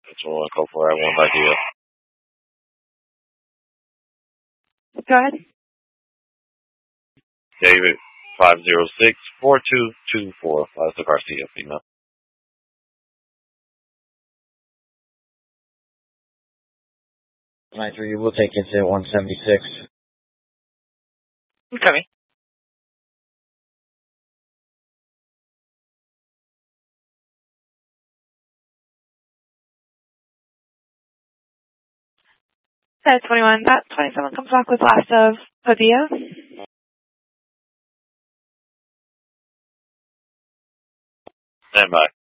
That's one code for I one idea. Go ahead. David 506-4224. That's the Garcia female. 93, we'll take it to 176. Okay. That's 21. That 27 comes back with last of Padilla. Stand by.